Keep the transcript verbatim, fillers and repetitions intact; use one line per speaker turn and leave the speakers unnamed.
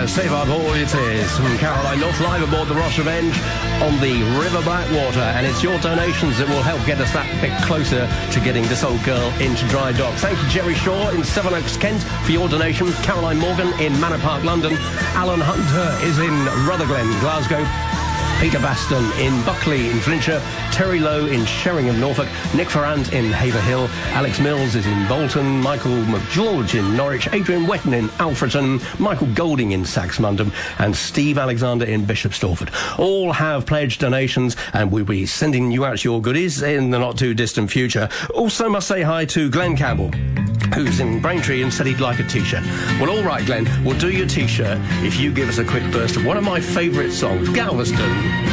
Save Our Boy it is from Caroline North, live aboard the Ross Revenge on the River Blackwater, and it's your donations that will help get us that bit closer to getting this old girl into dry dock. Thank you, Jerry Shaw in Sevenoaks, Kent, for your donation. Caroline Morgan in Manor Park, London. Alan Hunter is in Rutherglen, Glasgow. Peter Baston in Buckley in Flintshire, Terry Lowe in Sheringham, Norfolk, Nick Ferrand in Haverhill, Alex Mills is in Bolton, Michael McGeorge in Norwich, Adrian Wetton in Alfreton, Michael Golding in Saxmundham, and Steve Alexander in Bishop Stortford. All have pledged donations, and we'll be sending you out your goodies in the not-too-distant future. Also must say hi to Glenn Campbell, who's in Braintree and said he'd like a T-shirt. Well, all right, Glenn, we'll do your T-shirt if you give us a quick burst of one of my favourite songs, Galveston.